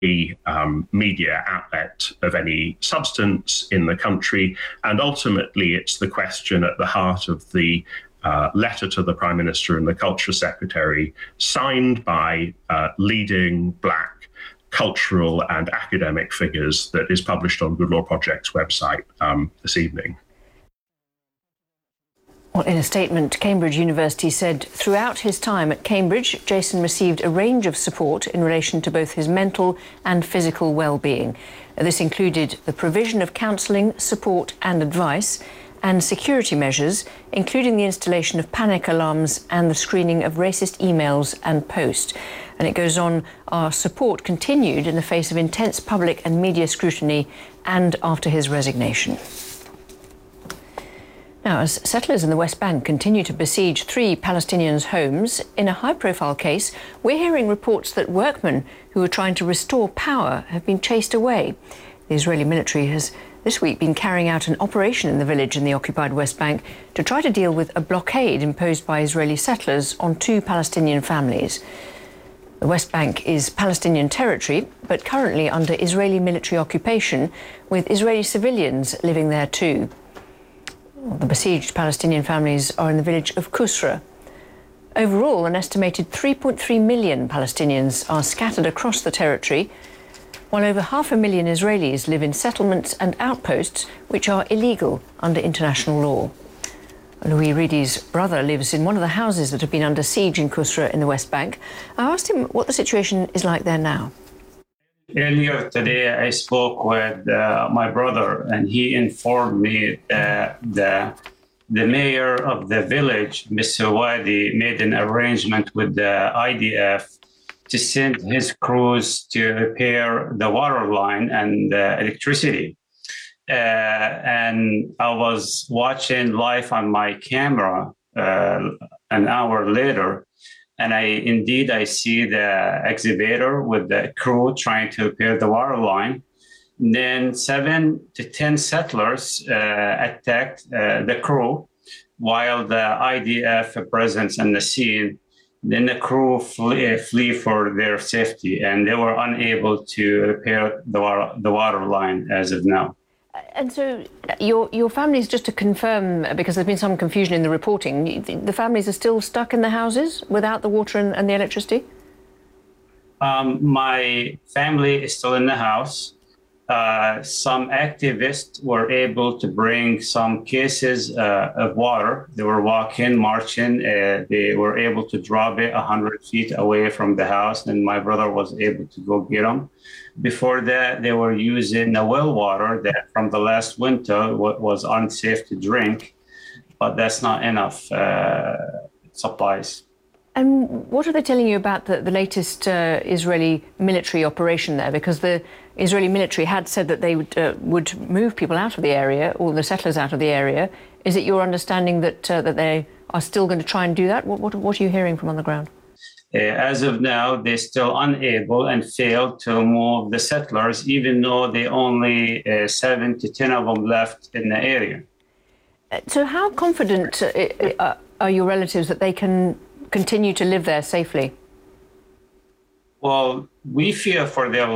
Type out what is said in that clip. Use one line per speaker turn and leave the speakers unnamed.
media outlet of any substance in the country. And ultimately, it's the question at the heart of the letter to the Prime Minister and the Culture Secretary, signed by leading Black cultural and academic figures, that is published on Good Law Project's website this evening.
Well, in a statement, Cambridge University said throughout his time at Cambridge, Jason received a range of support in relation to both his mental and physical well-being. This included the provision of counselling, support and advice, and security measures, including the installation of panic alarms and the screening of racist emails and posts. And it goes on, our support continued in the face of intense public and media scrutiny and after his resignation. Now, as settlers in the West Bank continue to besiege 3 Palestinians' homes, in a high-profile case, we're hearing reports that workmen who were trying to restore power have been chased away. The Israeli military has this week been carrying out an operation in the village in the occupied West Bank to try to deal with a blockade imposed by Israeli settlers on 2 Palestinian families. The West Bank is Palestinian territory, but currently under Israeli military occupation, with Israeli civilians living there too. The besieged Palestinian families are in the village of Kusra. Overall, an estimated 3.3 million Palestinians are scattered across the territory, while over 500,000 Israelis live in settlements and outposts which are illegal under international law. Louis Ridi's brother lives in one of the houses that have been under siege in Kusra in the West Bank. I asked him what the situation is like there now.
Earlier today, I spoke with my brother, and he informed me that the mayor of the village, Mr. Wadi, made an arrangement with the IDF to send his crews to repair the water line and electricity. And I was watching live on my camera an hour later, and I see the excavator with the crew trying to repair the water line. And then 7 to 10 settlers attacked the crew while the IDF presence on the scene. Then the crew flee for their safety, and they were unable to repair the water line as of now.
And so your families, just to confirm, because there's been some confusion in the reporting, the families are still stuck in the houses without the water and the electricity?
My family is still in the house. Some activists were able to bring some cases of water. They were walking, marching. They were able to drop it 100 feet away from the house, and my brother was able to go get them. Before that, they were using the well water that from the last winter was unsafe to drink, but that's not enough supplies.
And what are they telling you about the latest Israeli military operation there? Because the Israeli military had said that they would move people out of the area, or the settlers out of the area. Is it your understanding that they are still going to try and do that? What are you hearing from on the ground?
As of now, they're still unable and failed to move the settlers, even though they only 7 to 10 of them left in the area.
So how confident are your relatives that they can continue to live there safely?
Well, we fear for their